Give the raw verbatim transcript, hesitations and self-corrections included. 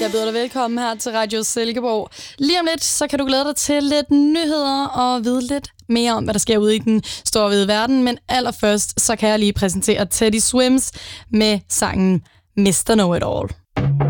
Jeg byder dig velkommen her til Radio Silkeborg. Lige om lidt, så kan du glæde dig til lidt nyheder og vide lidt mere om, hvad der sker ude i den store hvide verden. Men allerførst, så kan jeg lige præsentere Teddy Swims med sangen mister Know It All.